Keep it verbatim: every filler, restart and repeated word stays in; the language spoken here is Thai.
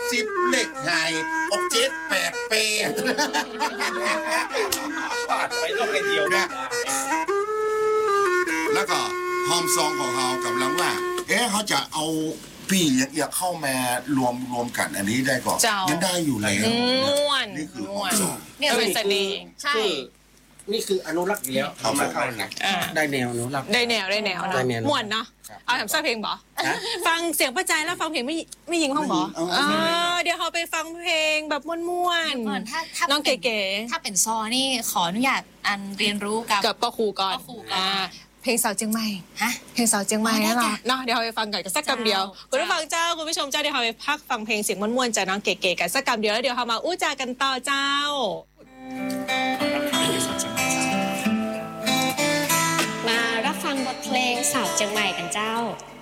สิบเลขไงออกเจ็ดแปดแปดปาดไปต้องไอเดียวนะแล้วก็หอมซองของเรากำลังว่าเอ๊ะเขาจะเอาพี่อยากเข้ามารวมรวมกันอันนี้ได้ก่อนยังได้อยู่แล้วม่วนนี่คือหอมซองเนี่ยเป็นเสน่ห์ใช่นี่คืออนุรักษ์อยู่แล้วเอามาเข้านะได้แนวอนุรักษ์ได้แนวได้แนวนะม่วนเนาะเอาทำซาเพลงบ่ฟังเสียงป้าใจแล้วฟังเพลงไม่ไม่ยิงห้องบ่เดี๋ยวเราไปฟังเพลงแบบม่วนๆน้องเก๋ๆถ้าเป็นซอนี่ขออนุญาตอันเรียนรู้กับกับป้าครูก่อนเพลงสาวเจียงใหม่ฮะเพลงสาวเจียงใหม่นั่นเหรอเนาะเดี๋ยวเราไปฟังกันสักคำเดียวคุณผู้ฟังเจ้าคุณผู้ชมเจ้าเดี๋ยวเราไปพักฟังเพลงเสียงม่วนๆจากน้องเก๋ๆกันสักคำเดียวแล้วเดี๋ยวเรามาอู้จากันต่อเจ้ามารับฟังบทเพลงสาวเจียงใหม่กันเจ้า